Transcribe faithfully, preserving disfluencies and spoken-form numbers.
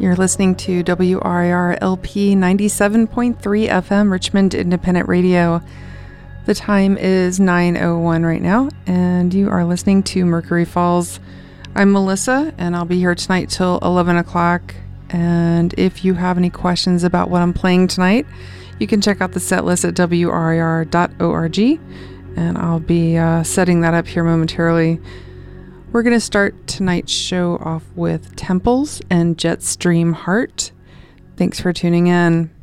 You're listening to W R I R L P ninety-seven point three F M, Richmond Independent Radio. The time is nine oh one right now, and you are listening to Mercury Falls. I'm Melissa, and I'll be here tonight till eleven o'clock. And if you have any questions about what I'm playing tonight, you can check out the set list at W R I R dot org, and I'll be uh, setting that up here momentarily. We're going to start tonight's show off with Temples and Jetstream Heart. Thanks for tuning in.